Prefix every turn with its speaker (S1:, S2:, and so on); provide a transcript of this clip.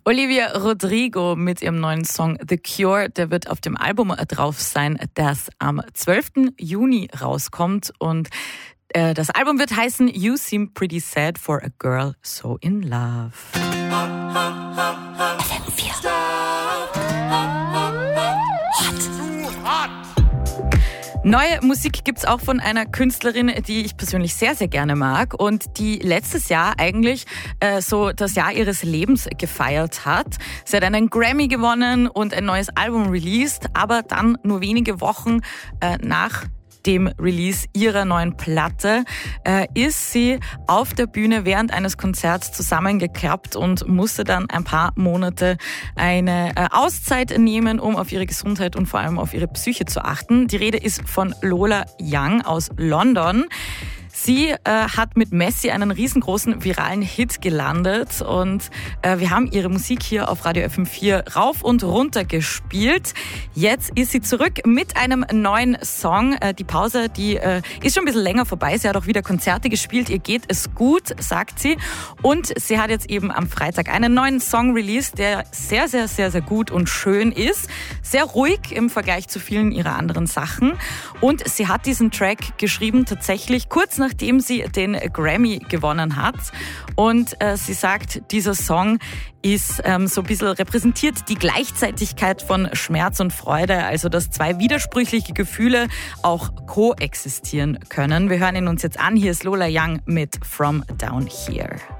S1: Olivia Rodrigo mit ihrem neuen Song The Cure, der wird auf dem Album drauf sein, das am 12. Juni rauskommt. Und das Album wird heißen You Seem Pretty Sad for a Girl So in Love. FM4. Neue Musik gibt's auch von einer Künstlerin, die ich persönlich sehr, sehr gerne mag und die letztes Jahr eigentlich so das Jahr ihres Lebens gefeiert hat. Sie hat einen Grammy gewonnen und ein neues Album released, aber dann nur wenige Wochen nach dem Release ihrer neuen Platte ist sie auf der Bühne während eines Konzerts zusammengeklappt und musste dann ein paar Monate eine Auszeit nehmen, um auf ihre Gesundheit und vor allem auf ihre Psyche zu achten. Die Rede ist von Lola Young aus London. Sie hat mit Messi einen riesengroßen viralen Hit gelandet und wir haben ihre Musik hier auf Radio FM4 rauf und runter gespielt. Jetzt ist sie zurück mit einem neuen Song. Die Pause, die ist schon ein bisschen länger vorbei. Sie hat auch wieder Konzerte gespielt. Ihr geht es gut, sagt sie. Und sie hat jetzt eben am Freitag einen neuen Song released, der sehr, sehr, sehr, sehr gut und schön ist. Sehr ruhig im Vergleich zu vielen ihrer anderen Sachen. Und sie hat diesen Track geschrieben tatsächlich kurz nachdem sie den Grammy gewonnen hat. Und sie sagt, dieser Song ist so ein bisschen repräsentiert die Gleichzeitigkeit von Schmerz und Freude, also dass zwei widersprüchliche Gefühle auch koexistieren können. Wir hören ihn uns jetzt an. Hier ist Lola Young mit From Down Here.